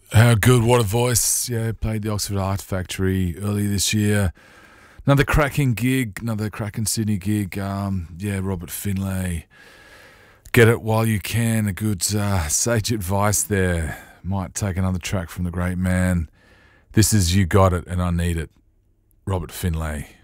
How good, what a voice. Yeah, played the Oxford Art Factory earlier this year. Another cracking gig, another cracking Sydney gig. Robert Finlay. Get it while you can. A good sage advice there. Might take another track from the great man. This is You Got It and I Need It. Robert Finlay.